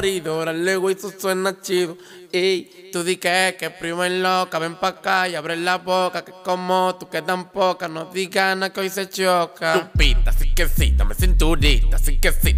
marido. Luego eso suena chido. Ey, tú di que primo es loca. Ven pa' acá y abre la boca. Que como tú quedan pocas. No digas nada que hoy se choca. Tu pita, sí que sí, dame cinturita, sí que sí.